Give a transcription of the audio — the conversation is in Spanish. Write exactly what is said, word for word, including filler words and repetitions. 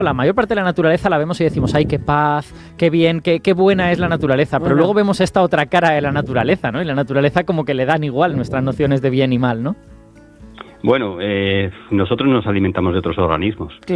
La mayor parte de la naturaleza la vemos y decimos, ay, qué paz, qué bien, qué, qué buena es la naturaleza. Pero Bueno. luego vemos esta otra cara de la naturaleza, ¿no? Y la naturaleza como que le dan igual nuestras nociones de bien y mal, ¿no? Bueno, eh, nosotros nos alimentamos de otros organismos.